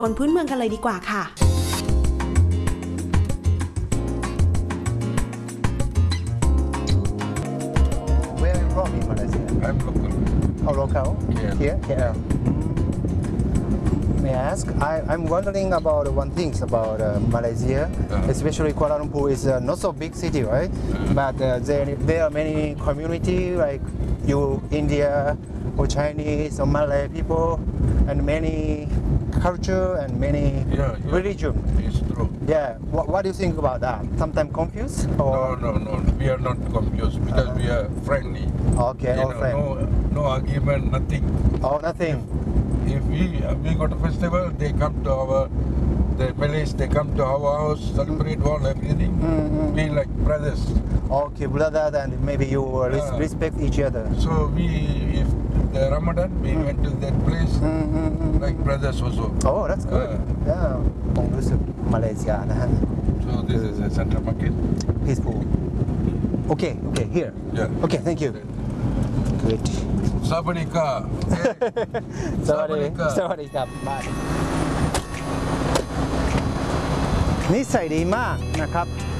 คนพื้นเมืองกันเลยดีกว่าค่ะ Where are you from in Malaysia? I'm local. Oh, local? Yeah. Here? KL. May I ask? I'm wondering about one thing about Malaysia, especially Kuala Lumpur is not so big city, right? But there are many community like you, India, or Chinese, or Malay people, and many culture and many religion. It's true. Yeah. What do you think about that? Sometimes confused? Or? No. We are not confused because we are friendly. Okay, all friend. No argument, nothing. Oh, nothing. If we got a festival, they come to the Malays, they come to our house, celebrate all everything. We like brothers. Okay, brother, and maybe you respect each other. So if the Ramadan, we went to that place like brothers also. Oh, that's good. Yeah. ผมรู้สึกมาเลเซียนะฮะ So this is a central market. Peaceful. Okay, here. Yeah. Okay, thank you. Good. Sabanika. สวัสดีครับบายนิสัยดีมากนะครับ